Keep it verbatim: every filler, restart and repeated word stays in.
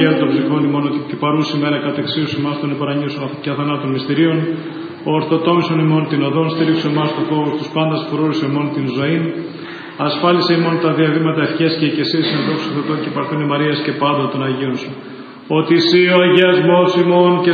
Αγία των ψυχών ημών, ότι και παρούση μέρα κατεξίωση μας των επαρανίωσων και αθανάτων μυστηρίων, ο ορθοτόμησον ημών την οδόν, στήριξε εμάς το φόβο τους πάντας, φρούρισε ημών την ζωή, ασφάλισε ημών τα διαβήματα ευχές και οικεσίες εν δόξου Θεού και Παρθένου Μαρίας και πάντων των Αγίων σου. Ότι εσύ ο αγιασμός ημών και